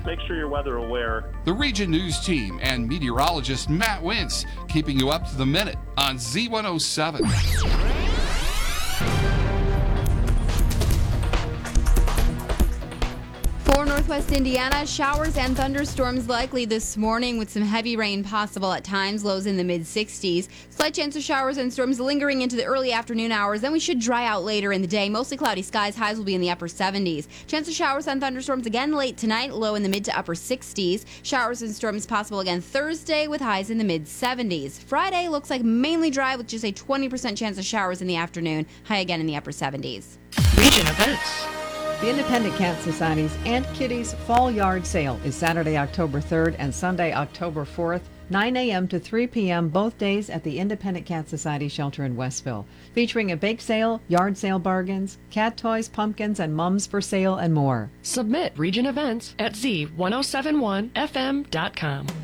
make sure you're weather aware. The Region News team and meteorologist Matt Wentz keeping you up to the minute on Z107. For Northwest Indiana, showers and thunderstorms likely this morning with some heavy rain possible at times, lows in the mid-60s. Slight chance of showers and storms lingering into the early afternoon hours. Then we should dry out later in the day. Mostly cloudy skies. Highs will be in the upper 70s. Chance of showers and thunderstorms again late tonight, low in the mid to upper 60s. Showers and storms possible again Thursday with highs in the mid-70s. Friday looks like mainly dry with just a 20% chance of showers in the afternoon. High again in the upper 70s. Region events. The Independent Cat Society's Aunt Kitty's Fall Yard Sale is Saturday, October 3rd and Sunday, October 4th, 9 a.m. to 3 p.m. both days at the Independent Cat Society shelter in Westville, featuring a bake sale, yard sale bargains, cat toys, pumpkins, and mums for sale and more. Submit region events at z1071fm.com.